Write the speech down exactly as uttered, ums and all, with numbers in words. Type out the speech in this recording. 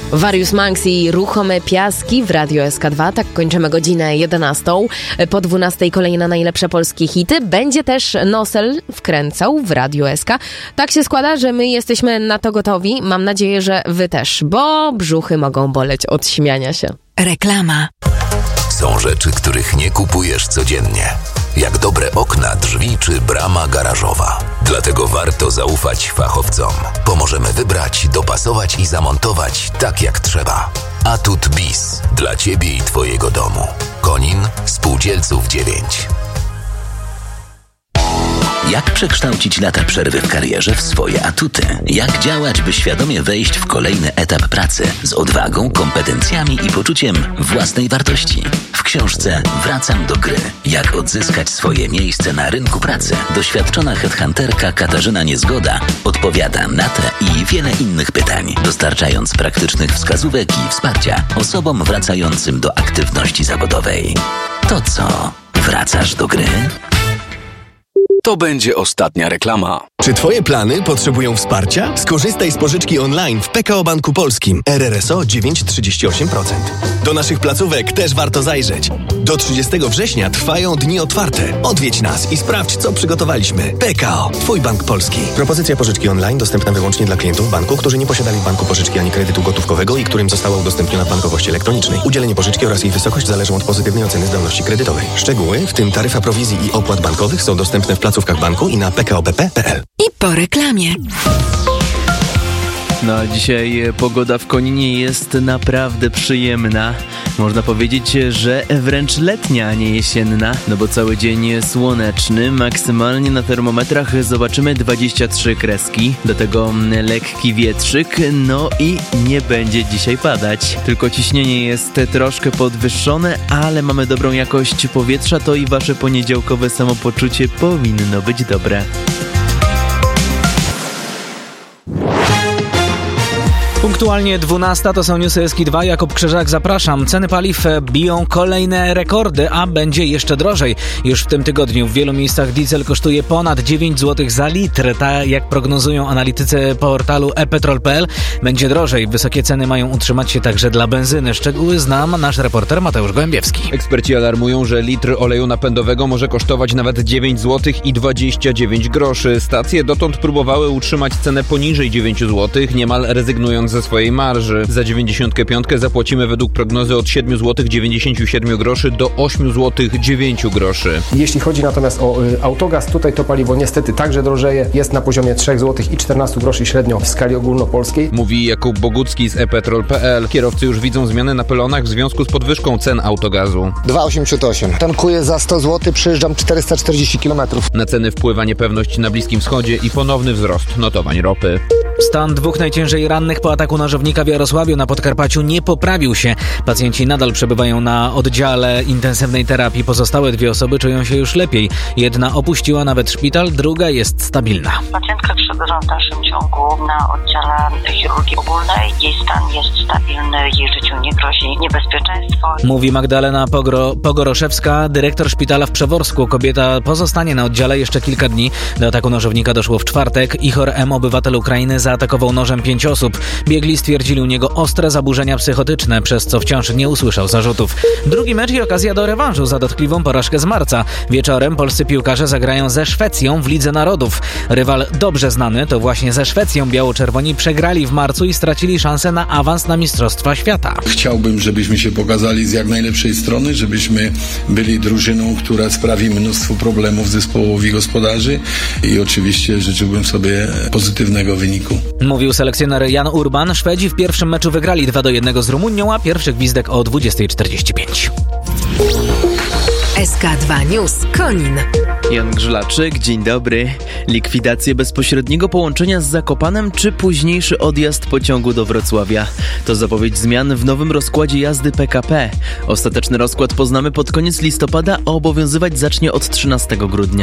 Warius Manx i Ruchome Piaski w Radio S K dwa. Tak kończymy godzinę jedenastą. Po dwunastej kolejne najlepsze polskie hity. Będzie też Nosel wkręcał w Radio S K. Tak się składa, że my jesteśmy na to gotowi. Mam nadzieję, że wy też, bo brzuchy mogą boleć od śmiania się. Reklama. Są rzeczy, których nie kupujesz codziennie. Jak dobre okna, drzwi czy brama garażowa. Dlatego warto zaufać fachowcom. Pomożemy wybrać, dopasować i zamontować tak jak trzeba. Atut Bis. Dla Ciebie i Twojego domu. Konin, Spółdzielców dziewięć. Jak przekształcić lata przerwy w karierze w swoje atuty? Jak działać, by świadomie wejść w kolejny etap pracy z odwagą, kompetencjami i poczuciem własnej wartości? W książce Wracam do gry. Jak odzyskać swoje miejsce na rynku pracy? Doświadczona headhunterka Katarzyna Niezgoda odpowiada na te i wiele innych pytań, dostarczając praktycznych wskazówek i wsparcia osobom wracającym do aktywności zawodowej. To co? Wracasz do gry? To będzie ostatnia reklama. Czy Twoje plany potrzebują wsparcia? Skorzystaj z pożyczki online w P K O Banku Polskim. R R S O dziewięć przecinek trzydzieści osiem procent. Do naszych placówek też warto zajrzeć. Do trzydziestego września trwają dni otwarte. Odwiedź nas i sprawdź, co przygotowaliśmy. P K O. Twój bank polski. Propozycja pożyczki online dostępna wyłącznie dla klientów banku, którzy nie posiadali w banku pożyczki ani kredytu gotówkowego i którym została udostępniona w bankowości elektronicznej. Udzielenie pożyczki oraz jej wysokość zależą od pozytywnej oceny zdolności kredytowej. Szczegóły, w tym taryfa prowizji i opłat bankowych, są dostępne w placówkach banku i na p k o b p kropka p l. I po reklamie. No a dzisiaj pogoda w Koninie jest naprawdę przyjemna. Można powiedzieć, że wręcz letnia, a nie jesienna, no bo cały dzień słoneczny, maksymalnie na termometrach zobaczymy dwadzieścia trzy kreski, do tego lekki wietrzyk, no i nie będzie dzisiaj padać. Tylko ciśnienie jest troszkę podwyższone, ale mamy dobrą jakość powietrza, to i wasze poniedziałkowe samopoczucie powinno być dobre. Punktualnie dwunasta, to są newsy S K dwa. Jakub Krzyżak, zapraszam. Ceny paliw biją kolejne rekordy, a będzie jeszcze drożej. Już w tym tygodniu w wielu miejscach diesel kosztuje ponad dziewięć złotych za litr. Tak jak prognozują analitycy portalu e petrol kropka p l, będzie drożej. Wysokie ceny mają utrzymać się także dla benzyny. Szczegóły znam nasz reporter Mateusz Gołębiewski. Eksperci alarmują, że litr oleju napędowego może kosztować nawet dziewięć złotych i dwadzieścia dziewięć groszy. Stacje dotąd próbowały utrzymać cenę poniżej dziewięć złotych, niemal rezygnując ze swojej marży. Za dziewięćdziesiątkę pięć zapłacimy według prognozy od siedem złotych dziewięćdziesiąt siedem groszy do osiem złotych dziewięć groszy. Jeśli chodzi natomiast o y, autogaz, tutaj to paliwo niestety także drożeje. Jest na poziomie trzy złote i czternaście groszy średnio w skali ogólnopolskiej. Mówi Jakub Bogucki z e petrol kropka p l. Kierowcy już widzą zmiany na pylonach w związku z podwyżką cen autogazu. dwa osiemdziesiąt osiem. Tankuję za sto złotych, przyjeżdżam czterysta czterdzieści kilometrów. Na ceny wpływa niepewność na Bliskim Wschodzie i ponowny wzrost notowań ropy. Stan dwóch najciężej rannych po ataku nożownika w Jarosławiu na Podkarpaciu nie poprawił się. Pacjenci nadal przebywają na oddziale intensywnej terapii. Pozostałe dwie osoby czują się już lepiej. Jedna opuściła nawet szpital, druga jest stabilna. Pacjentka przebywa w dalszym ciągu na oddziale chirurgii ogólnej. Jej stan jest stabilny, jej życiu nie grozi niebezpieczeństwo. Mówi Magdalena Pogro- Pogoroszewska, dyrektor szpitala w Przeworsku. Kobieta pozostanie na oddziale jeszcze kilka dni. Do ataku nożownika doszło w czwartek. Ihor M., obywatel Ukrainy, zaatakował nożem pięć osób. Biegli stwierdzili u niego ostre zaburzenia psychotyczne, przez co wciąż nie usłyszał zarzutów. Drugi mecz i okazja do rewanżu za dotkliwą porażkę z marca. Wieczorem polscy piłkarze zagrają ze Szwecją w Lidze Narodów. Rywal dobrze znany, to właśnie ze Szwecją biało-czerwoni przegrali w marcu i stracili szansę na awans na Mistrzostwa Świata. Chciałbym, żebyśmy się pokazali z jak najlepszej strony, żebyśmy byli drużyną, która sprawi mnóstwo problemów zespołowi gospodarzy i oczywiście życzyłbym sobie pozytywnego wyniku. Mówił selekcjoner Jan Urban. Szwedzi w pierwszym meczu wygrali dwa do jednego z Rumunią, a pierwszy gwizdek o dwudziesta czterdzieści pięć. S K dwa News Konin. Jan Grzylaczyk, dzień dobry. Likwidację bezpośredniego połączenia z Zakopanem czy późniejszy odjazd pociągu do Wrocławia? To zapowiedź zmian w nowym rozkładzie jazdy P K P. Ostateczny rozkład poznamy pod koniec listopada, a obowiązywać zacznie od trzynastego grudnia.